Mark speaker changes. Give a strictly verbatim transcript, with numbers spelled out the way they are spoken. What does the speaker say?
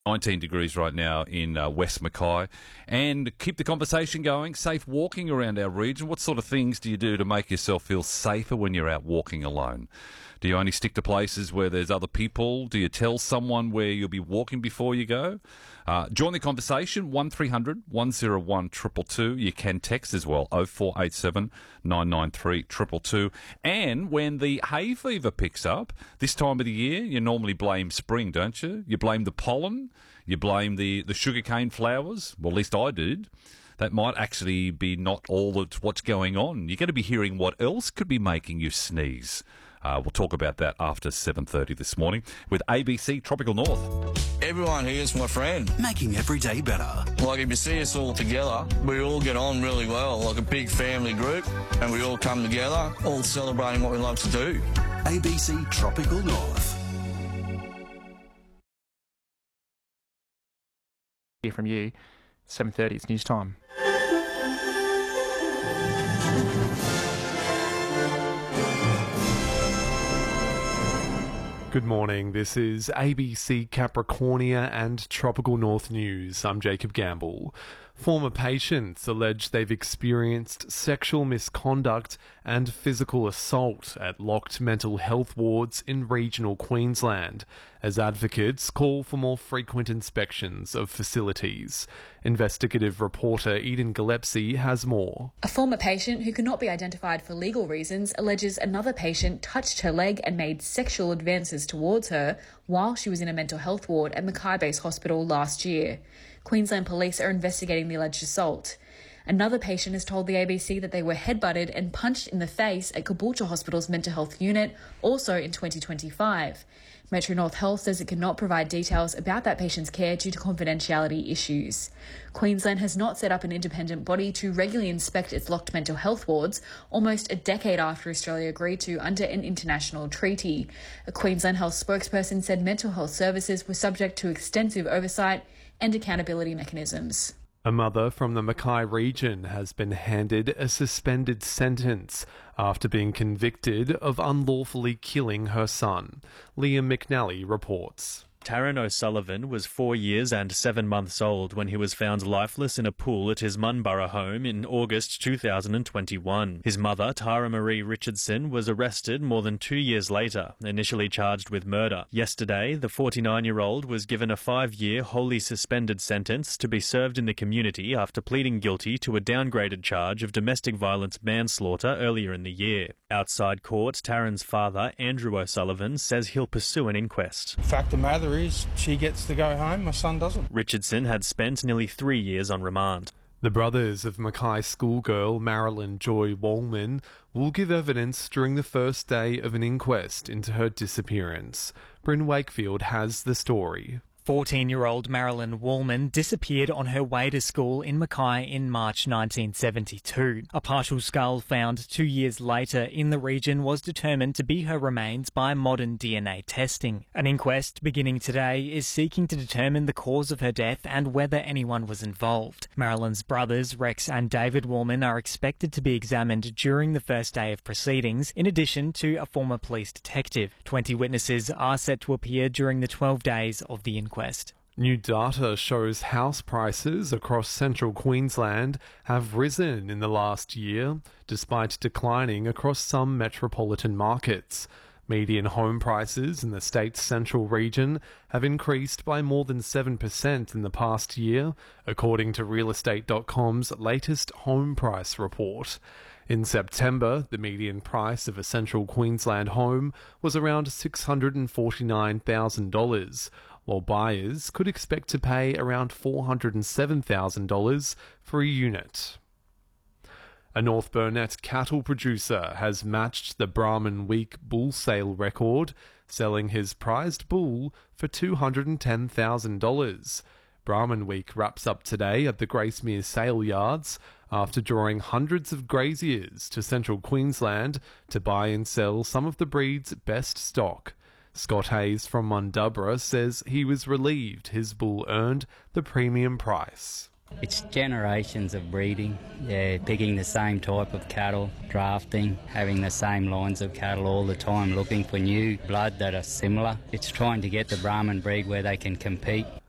Speaker 1: nineteen degrees right now in uh, West Mackay. And keep the conversation going. Safe walking around our region. What sort of things do you do to make yourself feel safer when you're out walking alone? Do you only stick to places where there's other people? Do you tell someone where you'll be walking before you go? Uh, join the conversation, one three hundred one oh one two two two. You can text as well, oh four eight seven nine nine three two two two. And when the hay fever picks up, this time of the year, you normally blame spring, don't you? You blame the pollen, you blame the, the sugarcane flowers. Well, at least I did. That might actually be not all that's what's going on. You're going to be hearing what else could be making you sneeze. Uh, we'll talk about that after seven thirty this morning with A B C Tropical North.
Speaker 2: Everyone here is my friend.
Speaker 3: Making every day better.
Speaker 2: Like, if you see us all together, we all get on really well, like a big family group, and we all come together, all celebrating what we love to do.
Speaker 3: A B C Tropical North.
Speaker 4: Hear from you, seven thirty, it's news time.
Speaker 5: Good morning, this is A B C Capricornia and Tropical North News. I'm Jacob Gamble. Former patients allege they've experienced sexual misconduct and physical assault at locked mental health wards in regional Queensland, as advocates call for more frequent inspections of facilities. Investigative reporter Eden Gillespie has more.
Speaker 6: A former patient who cannot be identified for legal reasons alleges another patient touched her leg and made sexual advances towards her while she was in a mental health ward at Mackay Base Hospital last year. Queensland Police are investigating the alleged assault. Another patient has told the A B C that they were headbutted and punched in the face at Caboolture Hospital's mental health unit, also in twenty twenty-five. Metro North Health says it cannot provide details about that patient's care due to confidentiality issues. Queensland has not set up an independent body to regularly inspect its locked mental health wards, almost a decade after Australia agreed to under an international treaty. A Queensland Health spokesperson said mental health services were subject to extensive oversight and accountability mechanisms.
Speaker 5: A mother from the Mackay region has been handed a suspended sentence after being convicted of unlawfully killing her son. Liam McNally reports.
Speaker 7: Taryn O'Sullivan was four years and seven months old when he was found lifeless in a pool at his Munburra home in August two thousand twenty-one. His mother, Tara Marie Richardson, was arrested more than two years later, initially charged with murder. Yesterday, the forty-nine-year-old was given a five-year wholly suspended sentence to be served in the community after pleading guilty to a downgraded charge of domestic violence manslaughter earlier in the year. Outside court, Taryn's father, Andrew O'Sullivan, says he'll pursue an inquest.
Speaker 8: Fact of the matter is, she gets to go home, my son doesn't.
Speaker 7: Richardson had spent nearly three years on remand.
Speaker 5: The brothers of Mackay schoolgirl Marilyn Joy Wallman will give evidence during the first day of an inquest into her disappearance. Bryn Wakefield has the story.
Speaker 9: fourteen-year-old Marilyn Wallman disappeared on her way to school in Mackay in March nineteen seventy-two. A partial skull found two years later in the region was determined to be her remains by modern D N A testing. An inquest beginning today is seeking to determine the cause of her death and whether anyone was involved. Marilyn's brothers, Rex and David Wallman, are expected to be examined during the first day of proceedings, in addition to a former police detective. Twenty witnesses are set to appear during the twelve days of the inquest.
Speaker 5: New data shows house prices across central Queensland have risen in the last year, despite declining across some metropolitan markets. Median home prices in the state's central region have increased by more than seven percent in the past year, according to real estate dot com's latest home price report. In September, the median price of a central Queensland home was around six hundred forty-nine thousand dollars, while buyers could expect to pay around four hundred seven thousand dollars for a unit. A North Burnett cattle producer has matched the Brahman Week bull sale record, selling his prized bull for two hundred ten thousand dollars. Brahman Week wraps up today at the Gracemere sale yards after drawing hundreds of graziers to central Queensland to buy and sell some of the breed's best stock. Scott Hayes from Mundubbera says he was relieved his bull earned the premium price.
Speaker 10: It's generations of breeding, yeah, picking the same type of cattle, drafting, having the same lines of cattle all the time, looking for new blood that are similar. It's trying to get the Brahman breed where they can compete